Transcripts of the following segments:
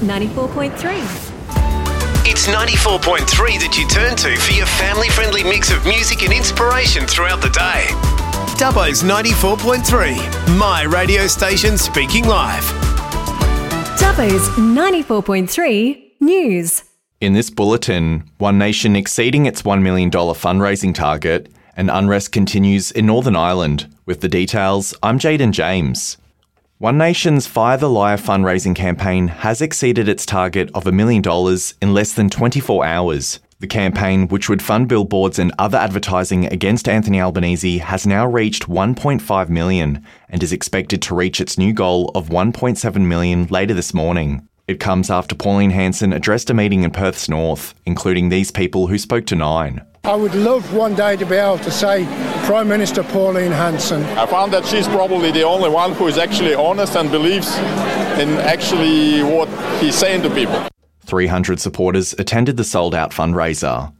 94.3. It's 94.3 that you turn to for your family-friendly mix of music and inspiration throughout the day. Dubbo's 94.3, my radio station speaking live. Dubbo's 94.3 News. In this bulletin, One Nation exceeding its $1 million fundraising target, and unrest continues in Northern Ireland. With the details, I'm Jaden James. One Nation's Fire the Liar fundraising campaign has exceeded its target of $1 million in less than 24 hours. The campaign, which would fund billboards and other advertising against Anthony Albanese, has now reached $1.5 million and is expected to reach its new goal of $1.7 million later this morning. It comes after Pauline Hanson addressed a meeting in Perth's North, including these people who spoke to Nine. I would love one day to be able to say Prime Minister Pauline Hanson. I found that she's probably the only one who is actually honest and believes in actually what he's saying to people. 300 supporters attended the sold-out fundraiser.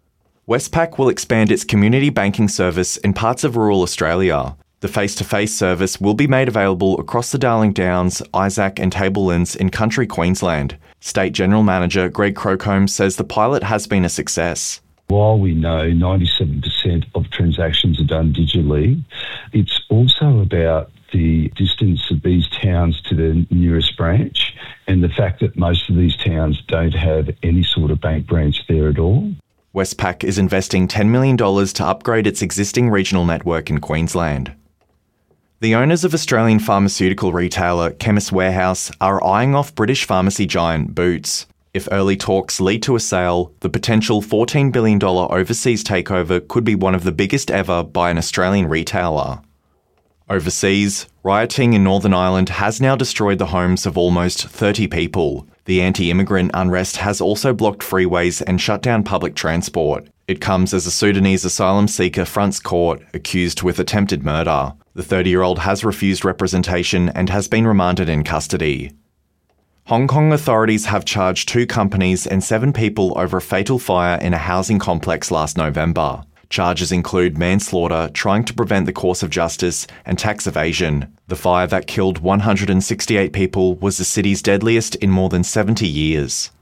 Westpac will expand its community banking service in parts of rural Australia. The face-to-face service will be made available across the Darling Downs, Isaac and Tablelands in country Queensland. State General Manager Greg Crocombe says the pilot has been a success. While we know 97% of transactions are done digitally, it's also about the distance of these towns to the nearest branch and the fact that most of these towns don't have any sort of bank branch there at all. Westpac is investing $10 million to upgrade its existing regional network in Queensland. The owners of Australian pharmaceutical retailer Chemist Warehouse are eyeing off British pharmacy giant Boots. If early talks lead to a sale, the potential $14 billion overseas takeover could be one of the biggest ever by an Australian retailer. Overseas, rioting in Northern Ireland has now destroyed the homes of almost 30 people. The anti-immigrant unrest has also blocked freeways and shut down public transport. It comes as a Sudanese asylum seeker fronts court accused with attempted murder. The 30-year-old has refused representation and has been remanded in custody. Hong Kong authorities have charged 2 companies and 7 people over a fatal fire in a housing complex last November. Charges include manslaughter, trying to prevent the course of justice, and tax evasion. The fire that killed 168 people was the city's deadliest in more than 70 years.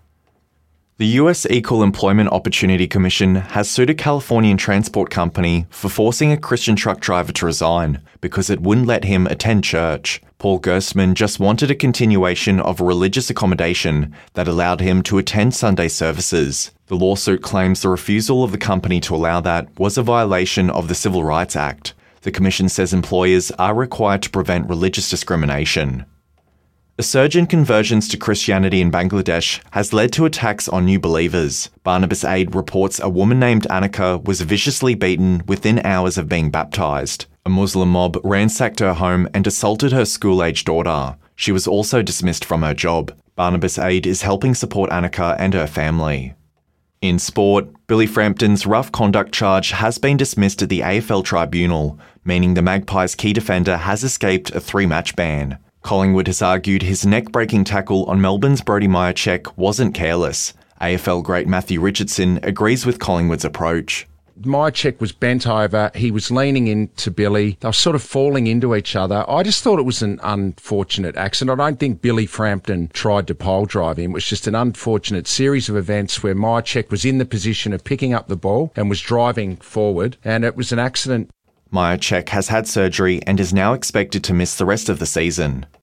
The US Equal Employment Opportunity Commission has sued a Californian transport company for forcing a Christian truck driver to resign because it wouldn't let him attend church. Paul Gerstmann just wanted a continuation of a religious accommodation that allowed him to attend Sunday services. The lawsuit claims the refusal of the company to allow that was a violation of the Civil Rights Act. The Commission says employers are required to prevent religious discrimination. A surge in conversions to Christianity in Bangladesh has led to attacks on new believers. Barnabas Aid reports a woman named Annika was viciously beaten within hours of being baptised. A Muslim mob ransacked her home and assaulted her school-aged daughter. She was also dismissed from her job. Barnabas Aid is helping support Annika and her family. In sport, Billy Frampton's rough conduct charge has been dismissed at the AFL Tribunal, meaning the Magpies' key defender has escaped a 3-match ban. Collingwood has argued his neck-breaking tackle on Melbourne's Brodie Mihocek wasn't careless. AFL great Matthew Richardson agrees with Collingwood's approach. Mihocek was bent over, he was leaning into Billy, they were sort of falling into each other. I just thought it was an unfortunate accident. I don't think Billy Frampton tried to pole drive him. It was just an unfortunate series of events where Mihocek was in the position of picking up the ball and was driving forward, and it was an accident. Mihocek has had surgery and is now expected to miss the rest of the season.